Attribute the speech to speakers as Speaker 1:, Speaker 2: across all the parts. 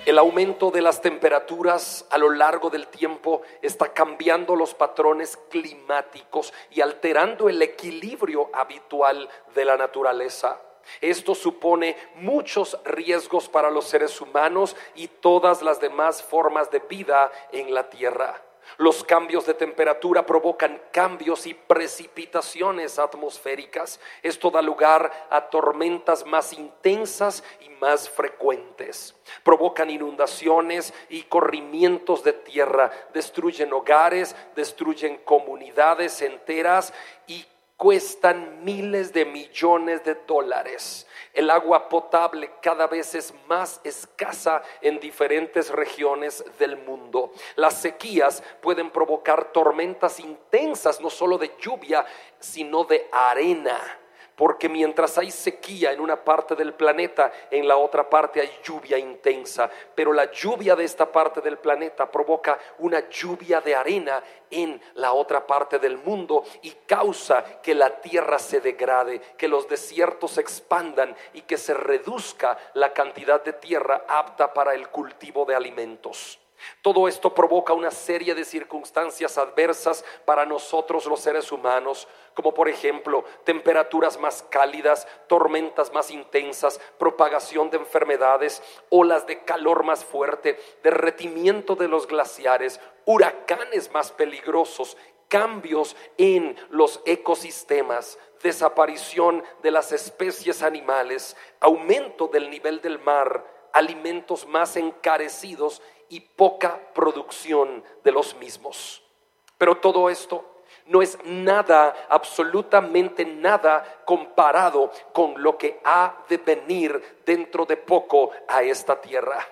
Speaker 1: El aumento de las temperaturas a lo largo del tiempo está cambiando los patrones climáticos y alterando el equilibrio habitual de la naturaleza. Esto supone muchos riesgos para los seres humanos y todas las demás formas de vida en la Tierra. Los cambios de temperatura provocan cambios y precipitaciones atmosféricas. Esto da lugar a tormentas más intensas y más frecuentes. Provocan inundaciones y corrimientos de tierra, destruyen hogares, destruyen comunidades enteras y cuestan miles de millones de dólares. El agua potable cada vez es más escasa en diferentes regiones del mundo. Las sequías pueden provocar tormentas intensas, no solo de lluvia, sino de arena. Porque mientras hay sequía en una parte del planeta, en la otra parte hay lluvia intensa. Pero la lluvia de esta parte del planeta provoca una lluvia de arena en la otra parte del mundo y causa que la tierra se degrade, que los desiertos se expandan y que se reduzca la cantidad de tierra apta para el cultivo de alimentos. Todo esto provoca una serie de circunstancias adversas para nosotros los seres humanos, como por ejemplo temperaturas más cálidas, tormentas más intensas, propagación de enfermedades, olas de calor más fuerte, derretimiento de los glaciares, huracanes más peligrosos, cambios en los ecosistemas, desaparición de las especies animales, aumento del nivel del mar, alimentos más encarecidos y poca producción de los mismos. Pero todo esto no es nada, absolutamente nada comparado con lo que ha de venir dentro de poco a esta tierra.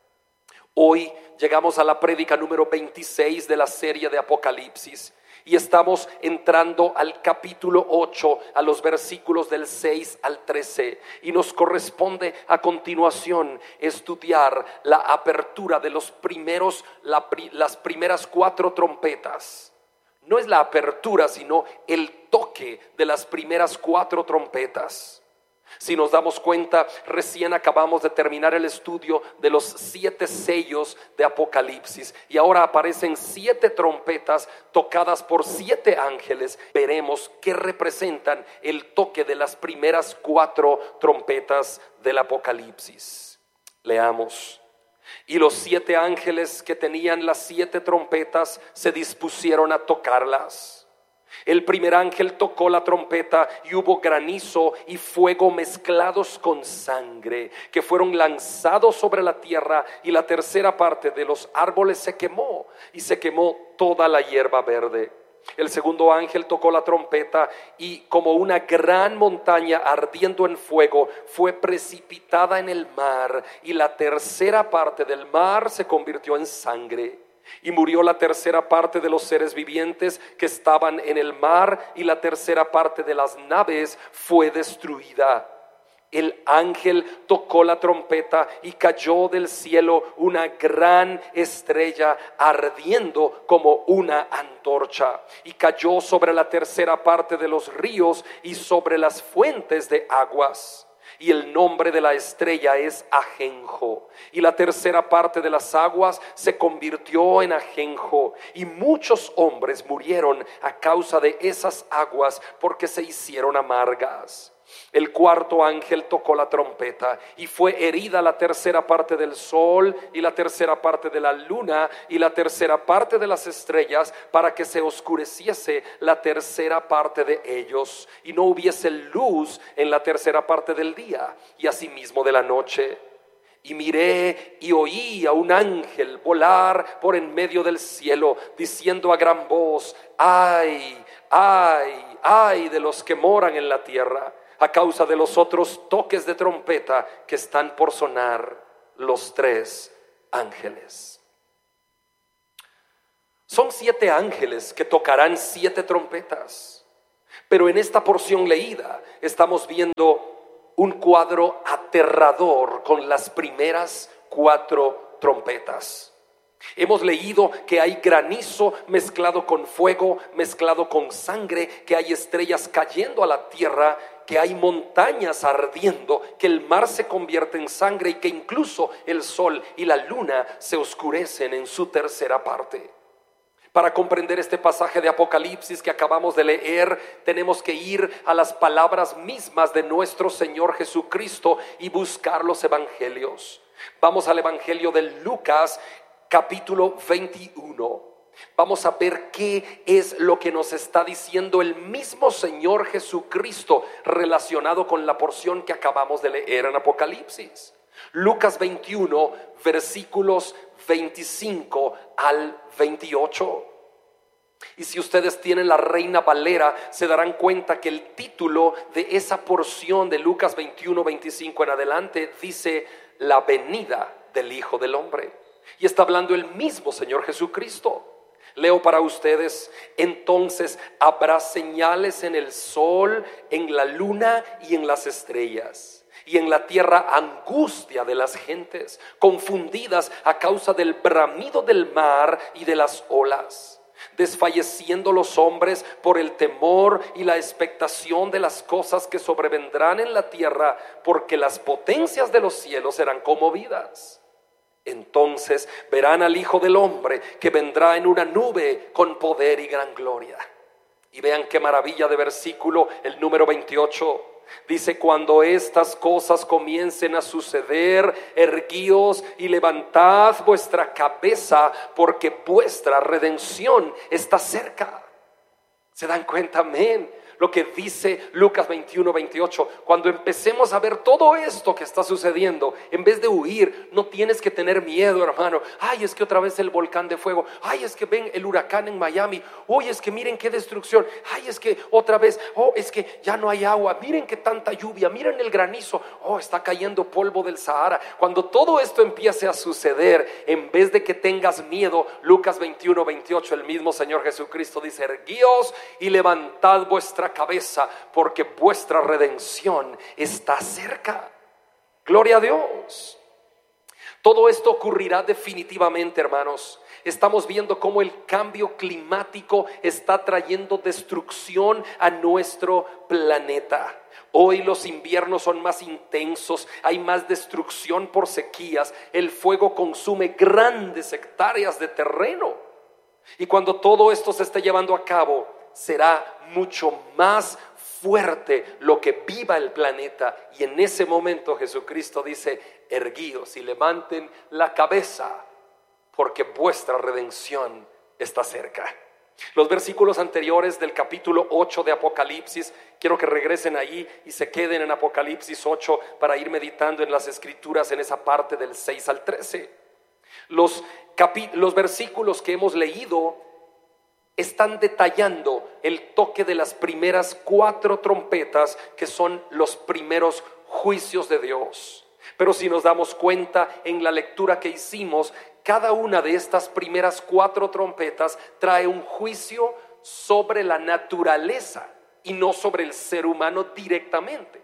Speaker 1: Hoy llegamos a la prédica número 26 de la serie de Apocalipsis y estamos entrando al capítulo 8, a los versículos del 6 al 13, y nos corresponde a continuación estudiar la apertura de las primeras 4 trompetas. No es la apertura, sino el toque de las primeras 4 trompetas. Si nos damos cuenta, recién acabamos de terminar el estudio de los 7 sellos de Apocalipsis y ahora aparecen 7 trompetas tocadas por 7 ángeles. Veremos qué representan el toque de las primeras 4 trompetas del Apocalipsis. Leamos. Y los 7 ángeles que tenían las 7 trompetas se dispusieron a tocarlas. El primer ángel tocó la trompeta y hubo granizo y fuego mezclados con sangre, que fueron lanzados sobre la tierra, y la tercera parte de los árboles se quemó, y se quemó toda la hierba verde. El segundo ángel tocó la trompeta y como una gran montaña ardiendo en fuego fue precipitada en el mar, y la tercera parte del mar se convirtió en sangre. Y murió la tercera parte de los seres vivientes que estaban en el mar, y la tercera parte de las naves fue destruida. El ángel tocó la trompeta y cayó del cielo una gran estrella ardiendo como una antorcha, y cayó sobre la tercera parte de los ríos y sobre las fuentes de aguas. Y el nombre de la estrella es ajenjo, y la tercera parte de las aguas se convirtió en ajenjo, y muchos hombres murieron a causa de esas aguas porque se hicieron amargas. El cuarto ángel tocó la trompeta y fue herida la tercera parte del sol y la tercera parte de la luna y la tercera parte de las estrellas, para que se oscureciese la tercera parte de ellos y no hubiese luz en la tercera parte del día y asimismo de la noche. Y miré y oí a un ángel volar por en medio del cielo, diciendo a gran voz: ay, ay, ay de los que moran en la tierra, a causa de los otros toques de trompeta que están por sonar los 3 ángeles. Son 7 ángeles que tocarán 7 trompetas, pero en esta porción leída estamos viendo un cuadro aterrador con las primeras 4 trompetas. Hemos leído que hay granizo mezclado con fuego, mezclado con sangre, que hay estrellas cayendo a la tierra, que hay montañas ardiendo, que el mar se convierte en sangre y que incluso el sol y la luna se oscurecen en su tercera parte. Para comprender este pasaje de Apocalipsis que acabamos de leer, tenemos que ir a las palabras mismas de nuestro Señor Jesucristo y buscar los evangelios. Vamos al evangelio de Lucas, capítulo 21. Vamos a ver qué es lo que nos está diciendo el mismo Señor Jesucristo relacionado con la porción que acabamos de leer en Apocalipsis. Lucas 21, versículos 25 al 28. Y si ustedes tienen la Reina Valera, se darán cuenta que el título de esa porción de Lucas 21, 25 en adelante dice: la venida del Hijo del Hombre. Y está hablando el mismo Señor Jesucristo. Leo para ustedes: entonces habrá señales en el sol, en la luna y en las estrellas, y en la tierra angustia de las gentes, confundidas a causa del bramido del mar y de las olas, desfalleciendo los hombres por el temor y la expectación de las cosas que sobrevendrán en la tierra, porque las potencias de los cielos serán conmovidas. Entonces verán al Hijo del Hombre que vendrá en una nube con poder y gran gloria. Y vean qué maravilla de versículo, el número 28. Dice: cuando estas cosas comiencen a suceder, erguíos y levantad vuestra cabeza, porque vuestra redención está cerca. ¿Se dan cuenta? Amén. Lo que dice Lucas 21, 28. Cuando empecemos a ver todo esto que está sucediendo, en vez de huir, no tienes que tener miedo, hermano. Ay, es que otra vez el volcán de fuego. Ay, es que ven el huracán en Miami. Uy, es que miren qué destrucción. Ay, es que otra vez, oh, es que ya no hay agua. Miren qué tanta lluvia. Miren el granizo. Oh, está cayendo polvo del Sahara. Cuando todo esto empiece a suceder, en vez de que tengas miedo, Lucas 21, 28, el mismo Señor Jesucristo dice: erguíos y levantad vuestra cabeza, porque vuestra redención está cerca. Gloria a Dios. Todo esto ocurrirá definitivamente, hermanos. Estamos viendo cómo el cambio climático está trayendo destrucción a nuestro planeta. Hoy los inviernos son más intensos, hay más destrucción por sequías, el fuego consume grandes hectáreas de terreno. Y cuando todo esto se esté llevando a cabo, será mucho más fuerte lo que viva el planeta. Y en ese momento Jesucristo dice: erguíos y levanten la cabeza, porque vuestra redención está cerca. Los versículos anteriores del capítulo 8 de Apocalipsis, quiero que regresen ahí y se queden en Apocalipsis 8 para ir meditando en las escrituras en esa parte del 6 al 13. Los versículos que hemos leído están detallando el toque de las primeras 4 trompetas, que son los primeros juicios de Dios. Pero si nos damos cuenta en la lectura que hicimos, cada una de estas primeras 4 trompetas trae un juicio sobre la naturaleza y no sobre el ser humano directamente.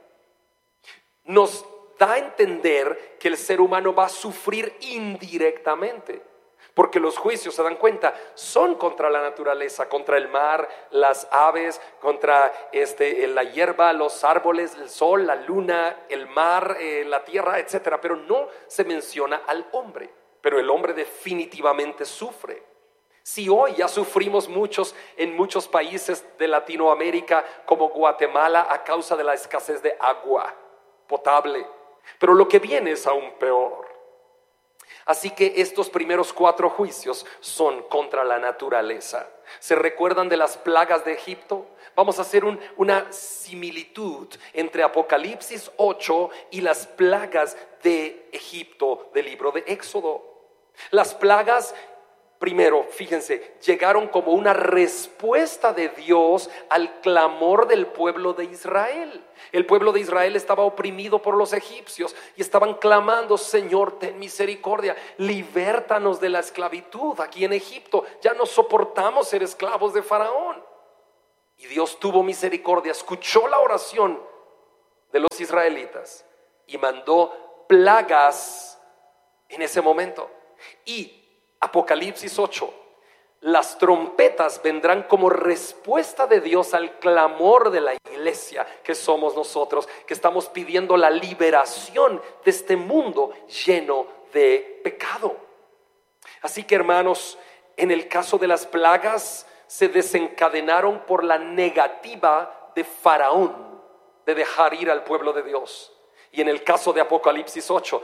Speaker 1: Nos da a entender que el ser humano va a sufrir indirectamente, porque los juicios, se dan cuenta, son contra la naturaleza, contra el mar, las aves, contra la hierba, los árboles, el sol, la luna, el mar, la tierra, etcétera. Pero no se menciona al hombre. Pero el hombre definitivamente sufre. Si hoy ya sufrimos muchos en muchos países de Latinoamérica, como Guatemala, a causa de la escasez de agua potable, pero lo que viene es aún peor. Así que estos primeros 4 juicios son contra la naturaleza. ¿Se recuerdan de las plagas de Egipto? Vamos a hacer una similitud entre Apocalipsis 8 y las plagas de Egipto del libro de Éxodo. Las plagas, primero, fíjense, llegaron como una respuesta de Dios al clamor del pueblo de Israel. El pueblo de Israel estaba oprimido por los egipcios y estaban clamando: Señor, ten misericordia, libértanos de la esclavitud aquí en Egipto. Ya no soportamos ser esclavos de Faraón. Y Dios tuvo misericordia, escuchó la oración de los israelitas y mandó plagas en ese momento. Y Apocalipsis 8. Las trompetas vendrán como respuesta de Dios al clamor de la iglesia que somos nosotros, que estamos pidiendo la liberación de este mundo lleno de pecado. Así que, hermanos, en el caso de las plagas se desencadenaron por la negativa de Faraón de dejar ir al pueblo de Dios. Y en el caso de Apocalipsis 8,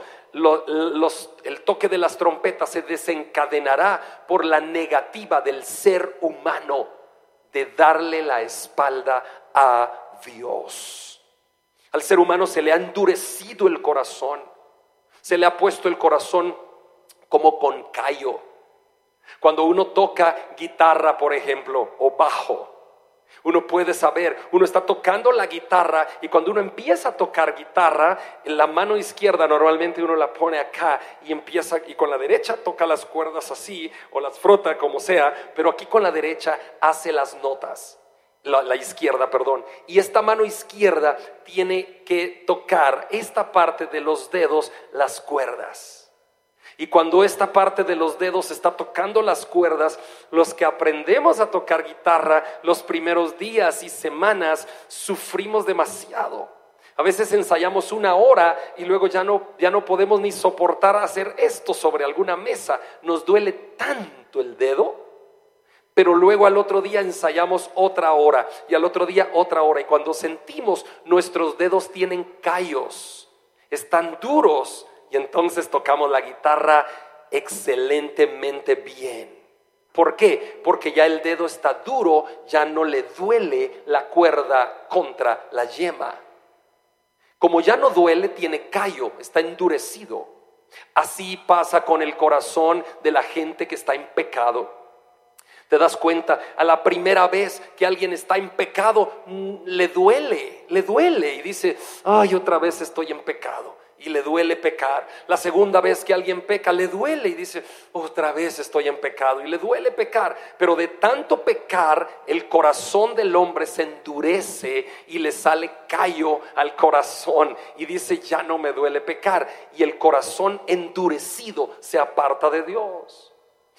Speaker 1: el toque de las trompetas se desencadenará por la negativa del ser humano de darle la espalda a Dios. Al ser humano se le ha endurecido el corazón, se le ha puesto el corazón como con callo. Cuando uno toca guitarra, por ejemplo, o bajo, uno puede saber, uno está tocando la guitarra y cuando uno empieza a tocar guitarra, en la mano izquierda normalmente uno la pone acá y empieza, y con la derecha toca las cuerdas así o las frota como sea, pero aquí con la derecha hace las notas, la izquierda, perdón. Y esta mano izquierda tiene que tocar esta parte de los dedos, las cuerdas. Y cuando esta parte de los dedos está tocando las cuerdas, los que aprendemos a tocar guitarra los primeros días y semanas sufrimos demasiado. A veces ensayamos 1 hora y luego ya no podemos ni soportar hacer esto sobre alguna mesa. Nos duele tanto el dedo, pero luego al otro día ensayamos otra hora y al otro día otra hora. Y cuando sentimos nuestros dedos tienen callos, están duros, y entonces tocamos la guitarra excelentemente bien. ¿Por qué? Porque ya el dedo está duro, ya no le duele la cuerda contra la yema. Como ya no duele, tiene callo, está endurecido. Así pasa con el corazón de la gente que está en pecado. Te das cuenta, a la primera vez que alguien está en pecado, le duele y dice, ay, otra vez estoy en pecado. Y le duele pecar. La segunda vez que alguien peca, le duele y dice, otra vez estoy en pecado. Y le duele pecar. Pero de tanto pecar, el corazón del hombre se endurece y le sale callo al corazón. Y dice, ya no me duele pecar. Y el corazón endurecido se aparta de Dios.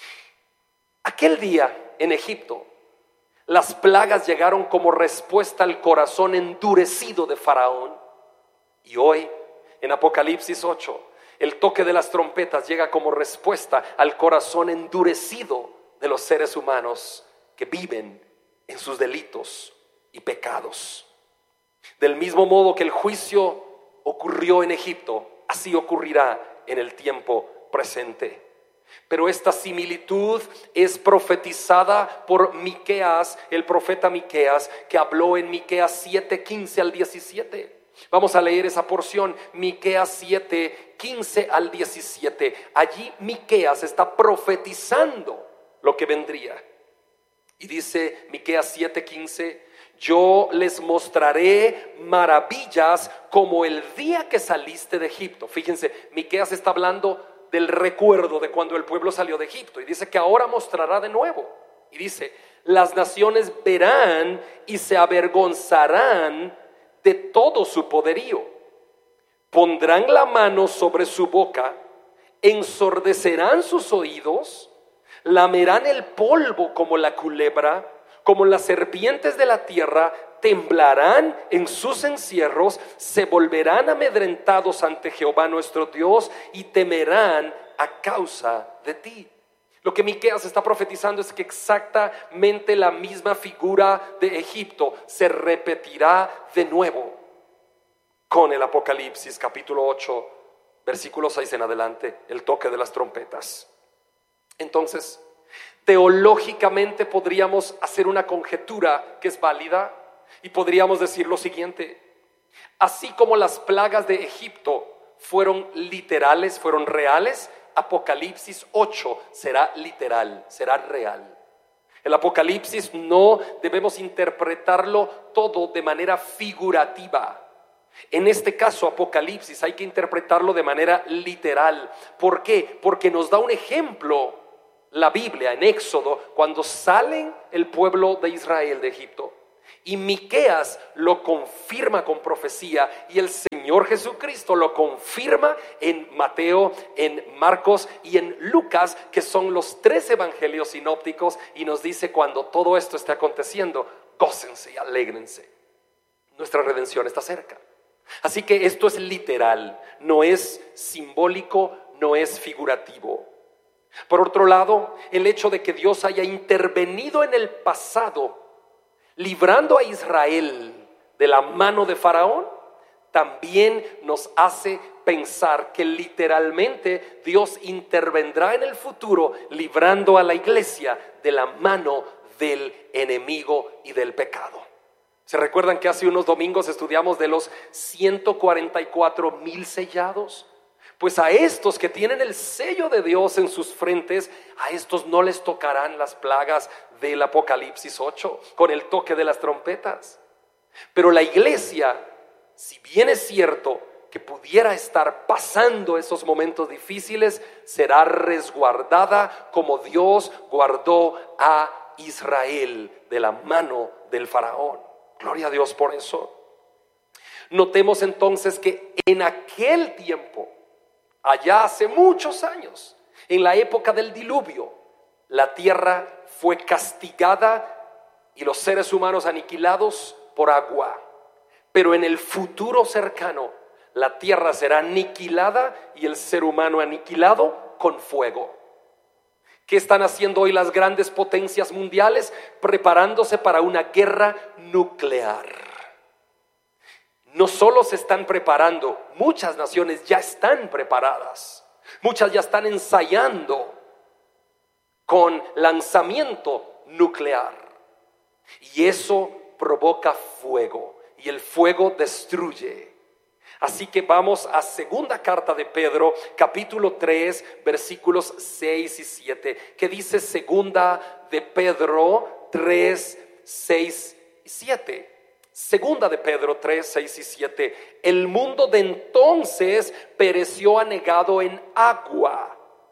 Speaker 1: Aquel día en Egipto, las plagas llegaron como respuesta al corazón endurecido de Faraón. Y hoy, en Apocalipsis 8, el toque de las trompetas llega como respuesta al corazón endurecido de los seres humanos que viven en sus delitos y pecados. Del mismo modo que el juicio ocurrió en Egipto, así ocurrirá en el tiempo presente. Pero esta similitud es profetizada por Miqueas, el profeta Miqueas, que habló en Miqueas 7, 15 al 17. Vamos a leer esa porción, Miqueas 7, 15 al 17. Allí Miqueas está profetizando lo que vendría. Y dice Miqueas 7, 15, yo les mostraré maravillas como el día que saliste de Egipto. Fíjense, Miqueas está hablando del recuerdo de cuando el pueblo salió de Egipto. Y dice que ahora mostrará de nuevo. Y dice, las naciones verán y se avergonzarán de todo su poderío. Pondrán la mano sobre su boca, ensordecerán sus oídos, lamerán el polvo como la culebra, como las serpientes de la tierra, temblarán en sus encierros, se volverán amedrentados ante Jehová nuestro Dios y temerán a causa de ti. Lo que Miqueas está profetizando es que exactamente la misma figura de Egipto se repetirá de nuevo con el Apocalipsis capítulo 8, versículo 6 en adelante, el toque de las trompetas. Entonces, teológicamente podríamos hacer una conjetura que es válida y podríamos decir lo siguiente: así como las plagas de Egipto fueron literales, fueron reales, Apocalipsis 8 será literal, será real. El Apocalipsis no debemos interpretarlo todo de manera figurativa. En este caso, Apocalipsis, hay que interpretarlo de manera literal. ¿Por qué? Porque nos da un ejemplo la Biblia en Éxodo, cuando salen el pueblo de Israel de Egipto. Y Miqueas lo confirma con profecía y el Señor Señor Jesucristo lo confirma en Mateo, en Marcos y en Lucas, que son los 3 evangelios sinópticos, y nos dice: cuando todo esto esté aconteciendo, gócense y alégrense. Nuestra redención está cerca. Así que esto es literal, no es simbólico, no es figurativo. Por otro lado, el hecho de que Dios haya intervenido en el pasado, librando a Israel de la mano de Faraón, también nos hace pensar que literalmente Dios intervendrá en el futuro, librando a la iglesia de la mano del enemigo y del pecado. ¿Se recuerdan que hace unos domingos estudiamos de los 144,000 sellados? Pues a estos que tienen el sello de Dios en sus frentes, a estos no les tocarán las plagas del Apocalipsis 8 con el toque de las trompetas. Pero la iglesia, si bien es cierto que pudiera estar pasando esos momentos difíciles, será resguardada como Dios guardó a Israel de la mano del faraón. Gloria a Dios por eso. Notemos entonces que en aquel tiempo, allá hace muchos años, en la época del diluvio, la tierra fue castigada y los seres humanos aniquilados por agua. Pero en el futuro cercano, la tierra será aniquilada y el ser humano aniquilado con fuego. ¿Qué están haciendo hoy las grandes potencias mundiales? Preparándose para una guerra nuclear. No solo se están preparando, muchas naciones ya están preparadas. Muchas ya están ensayando con lanzamiento nuclear. Y eso provoca fuego. Y el fuego destruye. Así que vamos a segunda carta de Pedro, capítulo 3, versículos 6 y 7. ¿Qué dice segunda de Pedro 3, 6 y 7? Segunda de Pedro 3, 6 y 7. El mundo de entonces pereció anegado en agua,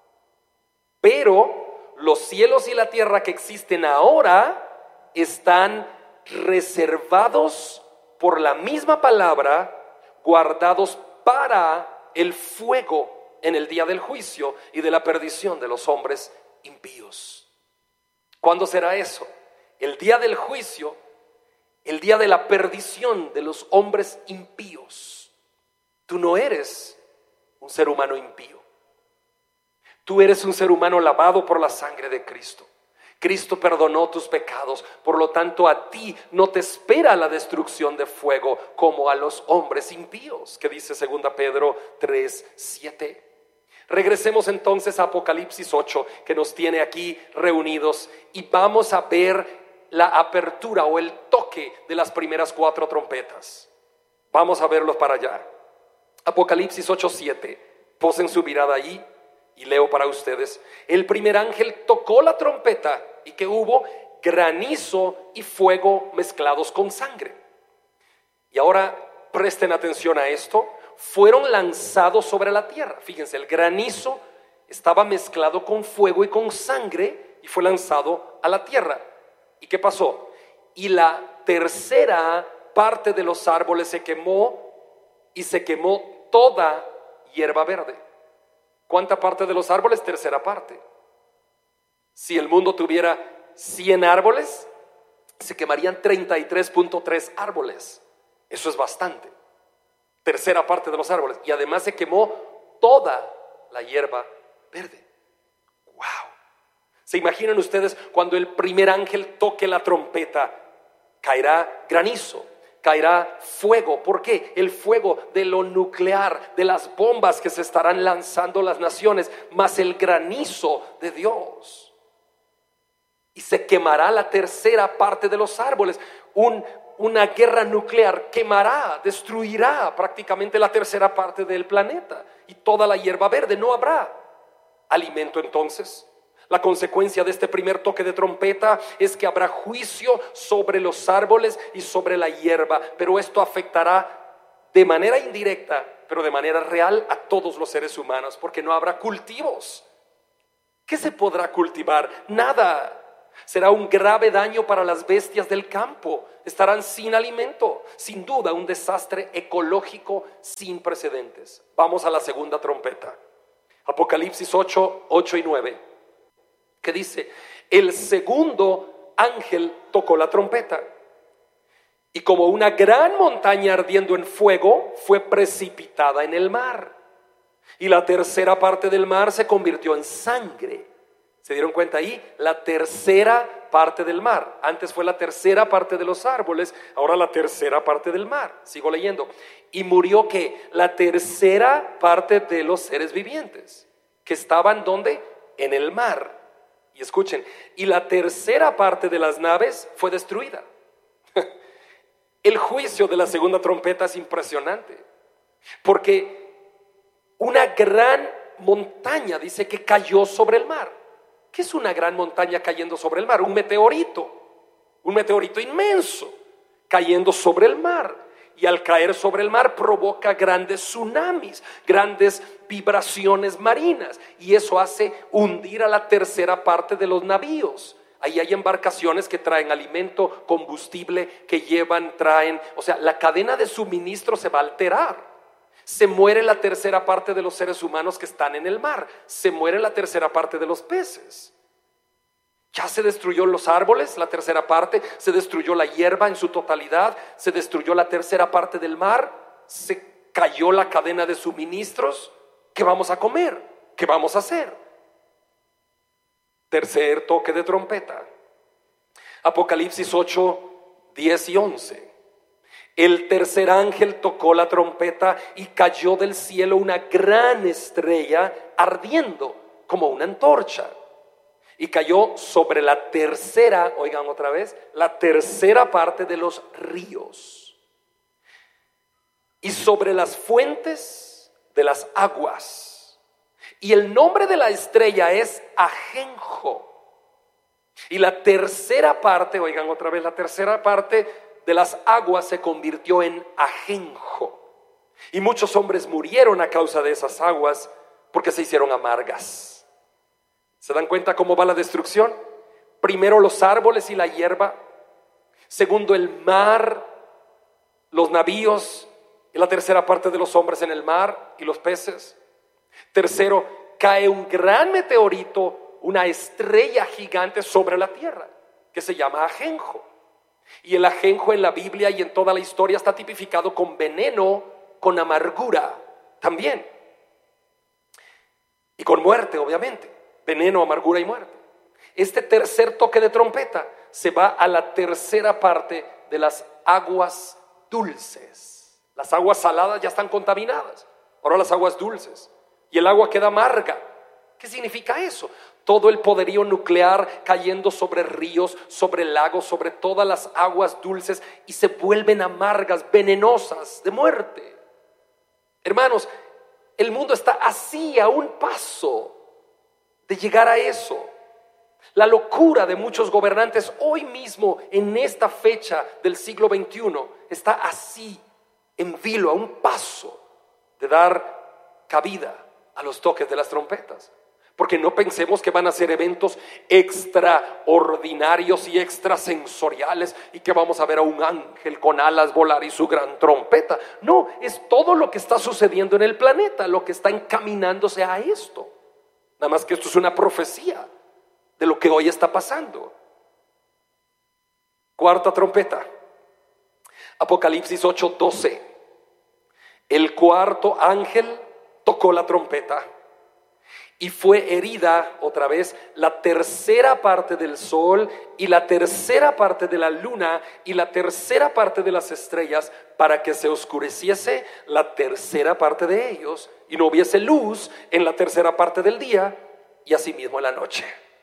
Speaker 1: pero los cielos y la tierra que existen ahora están reservados por la misma palabra, guardados para el fuego en el día del juicio y de la perdición de los hombres impíos. ¿Cuándo será eso? El día del juicio, el día de la perdición de los hombres impíos. Tú no eres un ser humano impío. Tú eres un ser humano lavado por la sangre de Cristo. Cristo perdonó tus pecados, por lo tanto a ti no te espera la destrucción de fuego como a los hombres impíos, que dice 2 Pedro 3, 7. Regresemos entonces a Apocalipsis 8, que nos tiene aquí reunidos, y vamos a ver la apertura o el toque de las primeras 4 trompetas. Vamos a verlos para allá. Apocalipsis 8, 7. Posen su mirada ahí. Y leo para ustedes: el primer ángel tocó la trompeta y que hubo granizo y fuego mezclados con sangre. Y ahora presten atención a esto. Fueron lanzados sobre la tierra. Fíjense, el granizo estaba mezclado con fuego y con sangre y fue lanzado a la tierra. ¿Y qué pasó? Y la tercera parte de los árboles se quemó y se quemó toda hierba verde. ¿Cuánta parte de los árboles? Tercera parte. Si el mundo tuviera 100 árboles, se quemarían 33.3 árboles. Eso es bastante. Tercera parte de los árboles. Y además se quemó toda la hierba verde. ¡Wow! ¿Se imaginan ustedes cuando el primer ángel toque la trompeta? Caerá granizo. Caerá fuego. ¿Por qué? El fuego de lo nuclear, de las bombas que se estarán lanzando las naciones, más el granizo de Dios. Y se quemará la tercera parte de los árboles. Una guerra nuclear quemará, destruirá prácticamente la tercera parte del planeta. Y toda la hierba verde. No habrá alimento entonces. La consecuencia de este primer toque de trompeta es que habrá juicio sobre los árboles y sobre la hierba, pero esto afectará de manera indirecta, pero de manera real a todos los seres humanos, porque no habrá cultivos. ¿Qué se podrá cultivar? Nada. Será un grave daño para las bestias del campo. Estarán sin alimento. Sin duda, un desastre ecológico sin precedentes. Vamos a la segunda trompeta. Apocalipsis 8 y 9. Que dice: el segundo ángel tocó la trompeta, y como una gran montaña ardiendo en fuego fue precipitada en el mar, y la tercera parte del mar se convirtió en sangre. ¿Se dieron cuenta ahí? La tercera parte del mar. Antes fue la tercera parte de los árboles, ahora la tercera parte del mar. Sigo leyendo. Y murió ¿qué? La tercera parte de los seres vivientes, que estaban ¿dónde? En el mar. Y escuchen, y la tercera parte de las naves fue destruida. El juicio de la segunda trompeta es impresionante, porque una gran montaña dice que cayó sobre el mar. ¿Qué es una gran montaña cayendo sobre el mar? Un meteorito inmenso cayendo sobre el mar. Y al caer sobre el mar provoca grandes tsunamis, grandes vibraciones marinas, y eso hace hundir a la tercera parte de los navíos. Ahí hay embarcaciones que traen alimento, combustible, que traen, o sea, la cadena de suministro se va a alterar. Se muere la tercera parte de los seres humanos que están en el mar. Se muere la tercera parte de los peces. Ya se destruyó los árboles, la tercera parte. Se destruyó la hierba en su totalidad. Se destruyó la tercera parte del mar. Se cayó la cadena de suministros. ¿Qué vamos a comer? ¿Qué vamos a hacer? Tercer toque de trompeta. Apocalipsis 8, 10 y 11. El tercer ángel tocó la trompeta y cayó del cielo una gran estrella ardiendo como una antorcha. Y cayó sobre la tercera, oigan otra vez, la tercera parte de los ríos y sobre las fuentes de las aguas. Y el nombre de la estrella es Ajenjo. Y la tercera parte, oigan otra vez, la tercera parte de las aguas se convirtió en ajenjo. Y muchos hombres murieron a causa de esas aguas porque se hicieron amargas. ¿Se dan cuenta cómo va la destrucción? Primero los árboles y la hierba. Segundo el mar, los navíos y la tercera parte de los hombres en el mar y los peces. Tercero, cae un gran meteorito, una estrella gigante sobre la tierra que se llama ajenjo. Y el ajenjo en la Biblia y en toda la historia está tipificado con veneno, con amargura también. Y con muerte, obviamente. Veneno, amargura y muerte. Este tercer toque de trompeta se va a la tercera parte de las aguas dulces. Las aguas saladas ya están contaminadas. Ahora las aguas dulces. Y el agua queda amarga. ¿Qué significa eso? Todo el poderío nuclear cayendo sobre ríos, sobre lagos, sobre todas las aguas dulces, y se vuelven amargas, venenosas, de muerte. Hermanos, el mundo está así, a un paso de llegar a eso. La locura de muchos gobernantes hoy mismo, en esta fecha del siglo XXI, está así, en vilo, a un paso de dar cabida a los toques de las trompetas. Porque no pensemos que van a ser eventos extraordinarios y extrasensoriales y que vamos a ver a un ángel con alas volar y su gran trompeta. No, es todo lo que está sucediendo en el planeta, lo que está encaminándose a esto. Nada más que esto es una profecía de lo que hoy está pasando. Cuarta trompeta. Apocalipsis 8:12. El cuarto ángel tocó la trompeta y fue herida otra vez la tercera parte del sol y la tercera parte de la luna y la tercera parte de las estrellas, para que se oscureciese la tercera parte de ellos y no hubiese luz en la tercera parte del día y asimismo en la noche.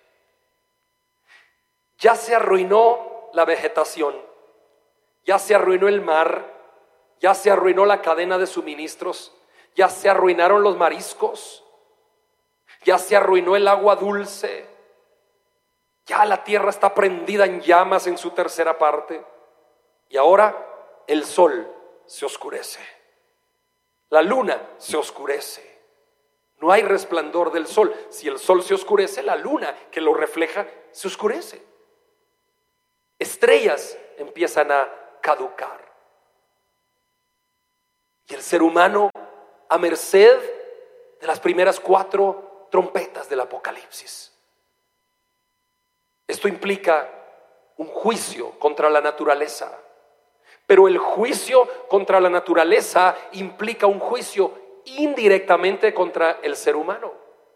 Speaker 1: Ya se arruinó la vegetación, ya se arruinó el mar, ya se arruinó la cadena de suministros, ya se arruinaron los mariscos, ya se arruinó el agua dulce, ya la tierra está prendida en llamas en su tercera parte, y ahora el sol se oscurece, la luna se oscurece, no hay resplandor del sol. Si el sol se oscurece, la luna que lo refleja se oscurece. estrellas empiezan a caducar. Y el ser humano a merced de las primeras 4 trompetas del Apocalipsis. Esto implica un juicio contra la naturaleza. Pero el juicio contra la naturaleza implica un juicio indirectamente contra el ser humano.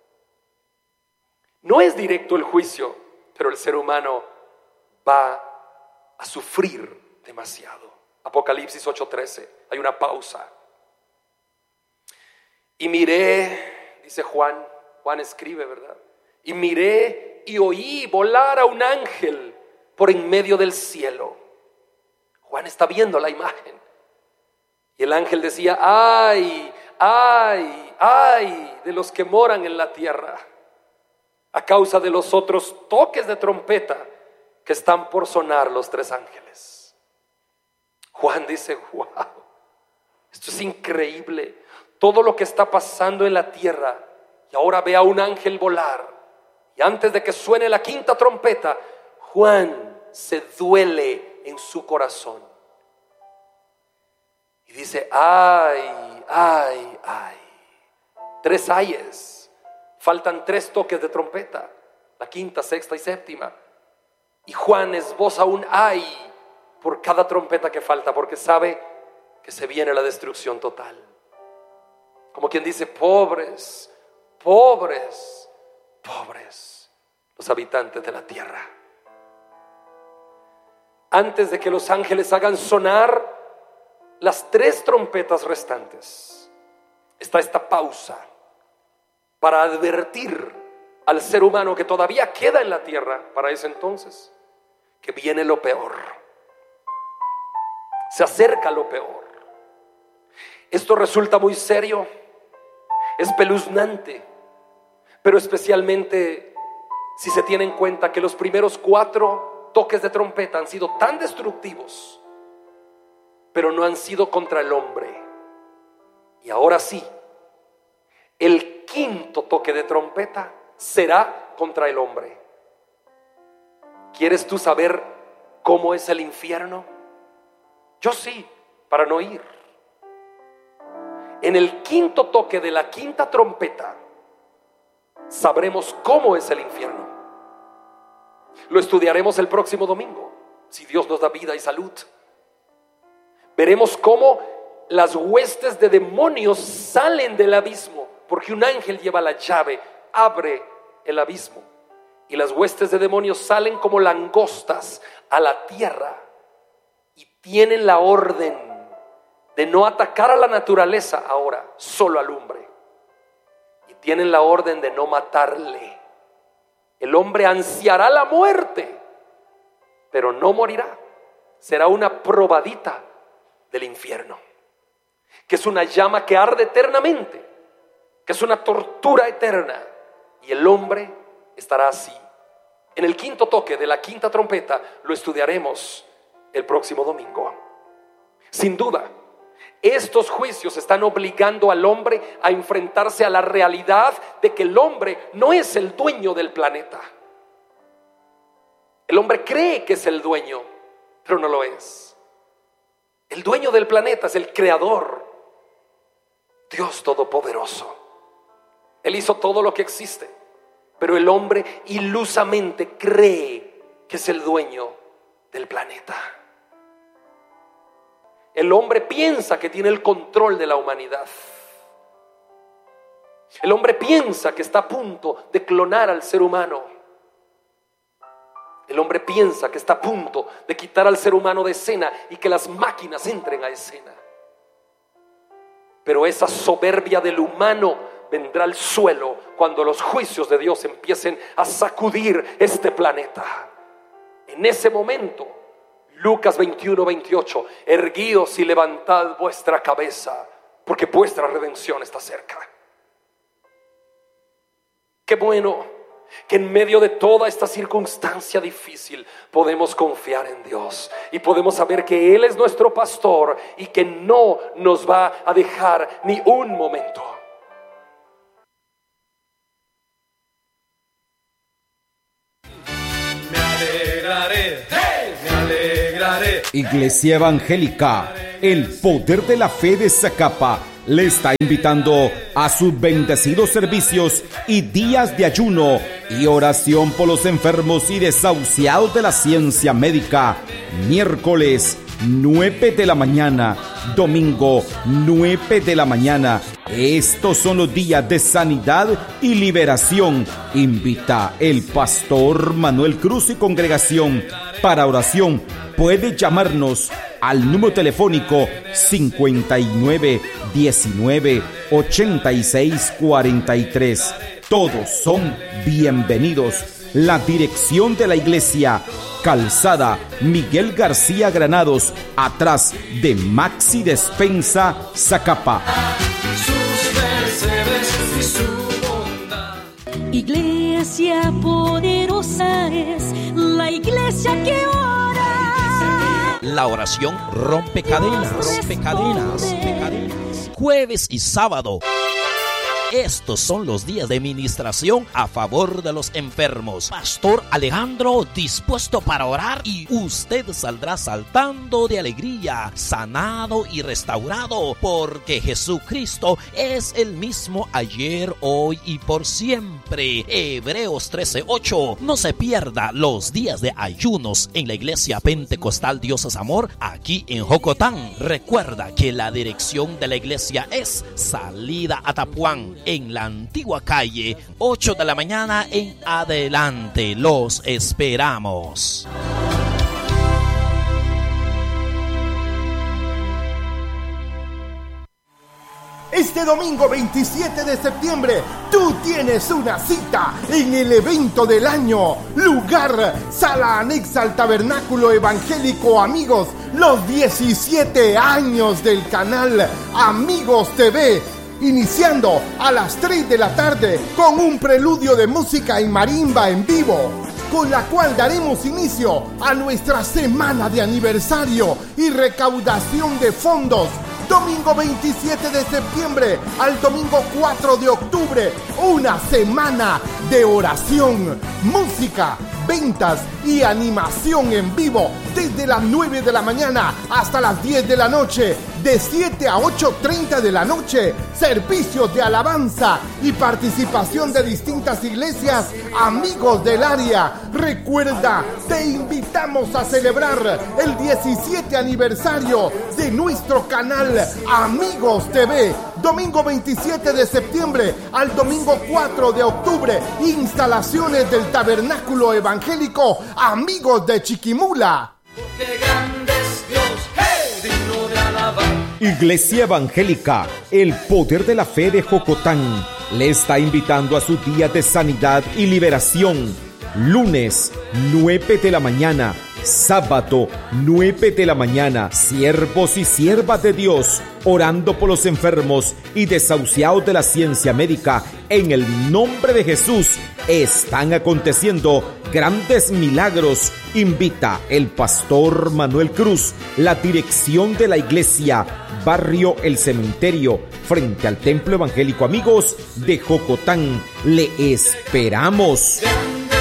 Speaker 1: No es directo el juicio, pero el ser humano va a sufrir demasiado. Apocalipsis 8:13, hay una pausa. Y miré, dice Juan escribe, ¿verdad? Y miré y oí volar a un ángel por en medio del cielo. Juan está viendo la imagen. Y el ángel decía: ay, ay, ay de los que moran en la tierra, a causa de los otros toques de trompeta que están por sonar los 3 ángeles. Juan dice: wow, esto es increíble. Todo lo que está pasando en la tierra. Y ahora ve a un ángel volar. Y antes de que suene la 5ª trompeta, Juan se duele en su corazón. Y dice: ay, ay, ay. 3 ayes. Faltan 3 toques de trompeta. La 5ª, 6ª y 7ª. Y Juan esboza un ay por cada trompeta que falta, porque sabe que se viene la destrucción total. Como quien dice: pobres, pobres, pobres los habitantes de la tierra. Antes de que los ángeles hagan sonar las 3 trompetas restantes, está esta pausa para advertir al ser humano que todavía queda en la tierra para ese entonces, que viene lo peor. Se acerca lo peor. Esto resulta muy serio, espeluznante, pero especialmente si se tiene en cuenta que los primeros 4 toques de trompeta han sido tan destructivos, pero no han sido contra el hombre. Y ahora sí, el 5º toque de trompeta será contra el hombre. ¿Quieres tú saber cómo es el infierno? Yo sí, para no ir. En el 5º toque de la 5ª trompeta sabremos cómo es el infierno. Lo estudiaremos el próximo domingo, si Dios nos da vida y salud. Veremos cómo las huestes de demonios salen del abismo, porque un ángel lleva la llave, abre el abismo, y las huestes de demonios salen como langostas a la tierra y tienen la orden de no atacar a la naturaleza ahora, solo al hombre. Y tienen la orden de no matarle. El hombre ansiará la muerte, pero no morirá. Será una probadita del infierno, que es una llama que arde eternamente, que es una tortura eterna. Y el hombre estará así. En el 5º toque de la 5ª trompeta lo estudiaremos el próximo domingo. Sin duda, estos juicios están obligando al hombre a enfrentarse a la realidad de que el hombre no es el dueño del planeta. El hombre cree que es el dueño, pero no lo es. El dueño del planeta es el creador, Dios Todopoderoso. Él hizo todo lo que existe, pero el hombre ilusamente cree que es el dueño del planeta. El hombre piensa que tiene el control de la humanidad. El hombre piensa que está a punto de clonar al ser humano. El hombre piensa que está a punto de quitar al ser humano de escena y que las máquinas entren a escena. Pero esa soberbia del humano vendrá al suelo cuando los juicios de Dios empiecen a sacudir este planeta. En ese momento, Lucas 21:28, erguíos y levantad vuestra cabeza, porque vuestra redención está cerca. Qué bueno que en medio de toda esta circunstancia difícil podemos confiar en Dios y podemos saber que Él es nuestro pastor y que no nos va a dejar ni un momento.
Speaker 2: Me alegraré, hey, me alegraré. Iglesia Evangélica, el poder de la fe de Zacapa, le está invitando a sus bendecidos servicios y días de ayuno y oración por los enfermos y desahuciados de la ciencia médica. Miércoles 9 de la mañana, domingo 9 de la mañana. Estos son los días de sanidad y liberación. Invita el pastor Manuel Cruz y congregación. Para oración puede llamarnos al número telefónico 59 19 86 43. Todos son bienvenidos. La dirección de la iglesia: Calzada Miguel García Granados, atrás de Maxi Despensa, Zacapa.
Speaker 3: Iglesia poderosa es la iglesia que ora.
Speaker 4: La oración rompe cadenas, Jueves y sábado. Estos son los días de ministración a favor de los enfermos. Pastor Alejandro dispuesto para orar y usted saldrá saltando de alegría, sanado y restaurado, porque Jesucristo es el mismo ayer, hoy y por siempre. Hebreos 13:8. No se pierda los días de ayunos en la Iglesia Pentecostal Dios es Amor aquí en Jocotán. Recuerda que la dirección de la iglesia es Salida Atapuán, en la antigua calle, 8 de la mañana en adelante. Los esperamos.
Speaker 5: Este domingo 27 de septiembre, tú tienes una cita en el evento del año. Lugar: sala anexa al Tabernáculo Evangélico Amigos. Los 17 años del canal Amigos TV. Iniciando a las 3 de la tarde con un preludio de música y marimba en vivo, con la cual daremos inicio a nuestra semana de aniversario y recaudación de fondos. Domingo 27 de septiembre al domingo 4 de octubre, una semana de oración, música, ventas y animación en vivo desde las 9 de la mañana hasta las 10 de la noche, de 7 a 8:30 de la noche, servicios de alabanza y participación de distintas iglesias, amigos del área. Recuerda, te invitamos a celebrar el 17 aniversario de nuestro canal Amigos TV. Domingo 27 de septiembre al domingo 4 de octubre, instalaciones del Tabernáculo Evangélico Amigos de Chiquimula.
Speaker 6: Porque grande es Dios, hey, digno de alabar.
Speaker 2: Iglesia Evangélica, el poder de la fe de Jocotán, le está invitando a sus días de sanidad y liberación. Lunes 9 de la mañana, sábado 9 de la mañana. Siervos y siervas de Dios orando por los enfermos y desahuciados de la ciencia médica. En el nombre de Jesús están aconteciendo grandes milagros. Invita el pastor Manuel Cruz. La dirección de la iglesia: Barrio El Cementerio, frente al Templo Evangélico Amigos de Jocotán. Le esperamos.